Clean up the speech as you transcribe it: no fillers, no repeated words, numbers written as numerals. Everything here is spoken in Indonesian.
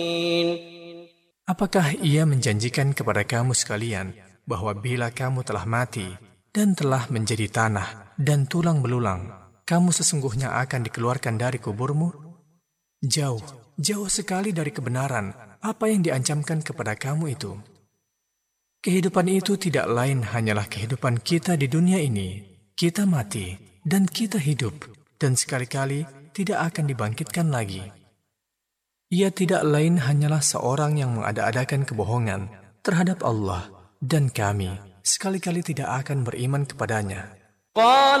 Apakah ia menjanjikan kepada kamu sekalian bahwa bila kamu telah mati dan telah menjadi tanah dan tulang belulang, kamu sesungguhnya akan dikeluarkan dari kuburmu? Jauh, jauh sekali dari kebenaran apa yang diancamkan kepada kamu itu. Kehidupan itu tidak lain hanyalah kehidupan kita di dunia ini. Kita mati dan kita hidup, dan sekali-kali tidak akan dibangkitkan lagi. Ia tidak lain hanyalah seorang yang mengada-adakan kebohongan terhadap Allah, dan kami sekali-kali tidak akan beriman kepadanya.